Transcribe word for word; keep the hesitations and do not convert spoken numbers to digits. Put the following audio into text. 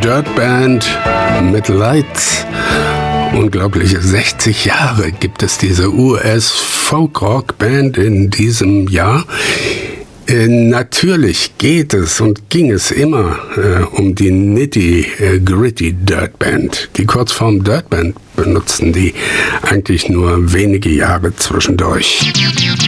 Dirt Band mit Lights. Unglaubliche sechzig Jahre gibt es diese U S-Folk-Rock-Band in diesem Jahr. Äh, natürlich geht es und ging es immer äh, um die Nitty-Gritty Dirt Band. Die Kurzform Dirt Band benutzten die eigentlich nur wenige Jahre zwischendurch.